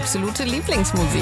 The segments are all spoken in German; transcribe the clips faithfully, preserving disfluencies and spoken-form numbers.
absolute Lieblingsmusik.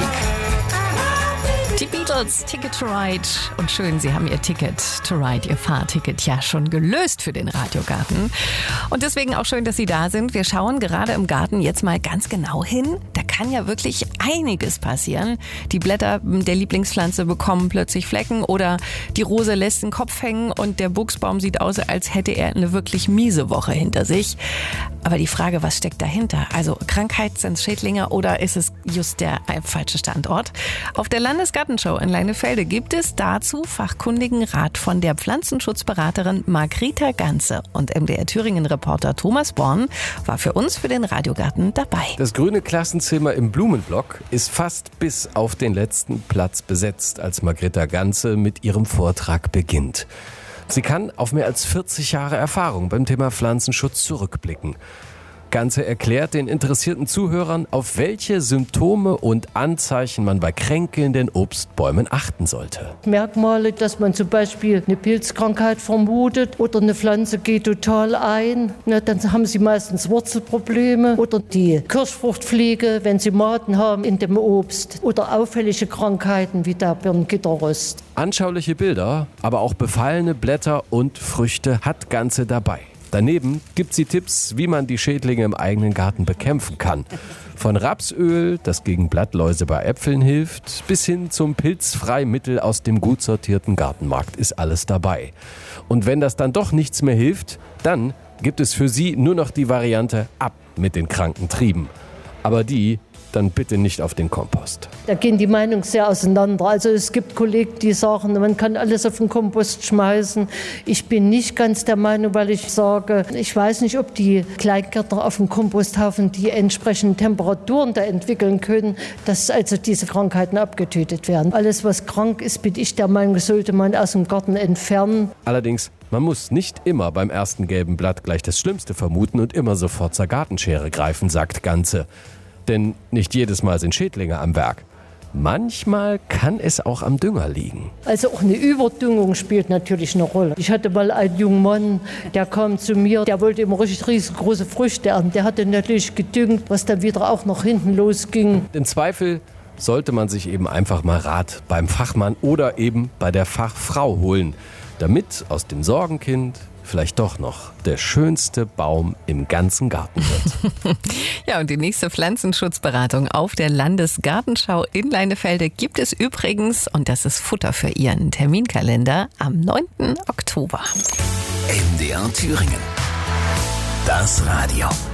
Die Beatles, Ticket to Ride. Und schön, Sie haben Ihr Ticket to Ride, Ihr Fahrticket ja schon gelöst für den Radiogarten. Und deswegen auch schön, dass Sie da sind. Wir schauen gerade im Garten jetzt mal ganz genau hin. Da kann ja wirklich einiges passieren. Die Blätter der Lieblingspflanze bekommen plötzlich Flecken oder die Rose lässt den Kopf hängen und der Buchsbaum sieht aus, als hätte er eine wirklich miese Woche hinter sich. Aber die Frage, was steckt dahinter? Also Krankheit, sind es Schädlinge oder ist es just der falsche Standort? Auf der Landesgartenschau in Leinefelde gibt es dazu fachkundigen Rat von der Pflanzenschutzberaterin Margretha Ganze. Und M D R Thüringen-Reporter Thomas Born war für uns für den Radiogarten dabei. Das grüne Klassenzimmer im Blumenblock ist fast bis auf den letzten Platz besetzt, als Margretha Ganze mit ihrem Vortrag beginnt. Sie kann auf mehr als vierzig Jahre Erfahrung beim Thema Pflanzenschutz zurückblicken. Ganze erklärt den interessierten Zuhörern, auf welche Symptome und Anzeichen man bei kränkelnden Obstbäumen achten sollte. Merkmale, dass man zum Beispiel eine Pilzkrankheit vermutet oder eine Pflanze geht total ein. Na, dann haben sie meistens Wurzelprobleme oder die Kirschfruchtfliege, wenn sie Maden haben in dem Obst oder auffällige Krankheiten wie der Birngitterrost. Anschauliche Bilder, aber auch befallene Blätter und Früchte hat Ganze dabei. Daneben gibt sie Tipps, wie man die Schädlinge im eigenen Garten bekämpfen kann. Von Rapsöl, das gegen Blattläuse bei Äpfeln hilft, bis hin zum Pilzfreimittel aus dem gut sortierten Gartenmarkt ist alles dabei. Und wenn das dann doch nichts mehr hilft, dann gibt es für sie nur noch die Variante ab mit den kranken Trieben. Aber die dann bitte nicht auf den Kompost. Da gehen die Meinungen sehr auseinander. Also es gibt Kollegen, die sagen, man kann alles auf den Kompost schmeißen. Ich bin nicht ganz der Meinung, weil ich sage, ich weiß nicht, ob die Kleingärtner auf dem Komposthaufen die entsprechenden Temperaturen da entwickeln können, dass also diese Krankheiten abgetötet werden. Alles, was krank ist, bin ich der Meinung, sollte man aus dem Garten entfernen. Allerdings, man muss nicht immer beim ersten gelben Blatt gleich das Schlimmste vermuten und immer sofort zur Gartenschere greifen, sagt Ganze. Denn nicht jedes Mal sind Schädlinge am Werk. Manchmal kann es auch am Dünger liegen. Also auch eine Überdüngung spielt natürlich eine Rolle. Ich hatte mal einen jungen Mann, der kam zu mir, der wollte immer richtig riesengroße Früchte ernten. Der hatte natürlich gedüngt, was dann wieder auch nach hinten losging. Im Zweifel sollte man sich eben einfach mal Rat beim Fachmann oder eben bei der Fachfrau holen, damit aus dem Sorgenkind vielleicht doch noch der schönste Baum im ganzen Garten wird. Ja, und die nächste Pflanzenschutzberatung auf der Landesgartenschau in Leinefelde gibt es übrigens, und das ist Futter für Ihren Terminkalender, am neunten Oktober. M D R Thüringen. Das Radio.